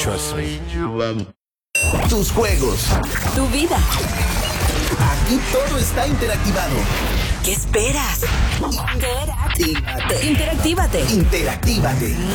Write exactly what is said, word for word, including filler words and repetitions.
Trust me. Tus juegos. Tu vida. Aquí todo está interactivado. ¿Qué esperas? Interactívate. Interactívate. Interactívate.